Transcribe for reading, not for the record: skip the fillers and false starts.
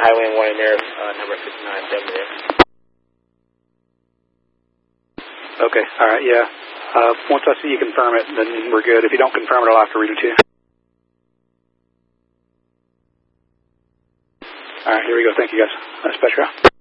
Highway 1 in there, number 5970. Okay, all right, yeah. Once I see you confirm it, then we're good. If you don't confirm it, I'll have to read it to you. All right, here we go. Thank you, guys. That's Petro.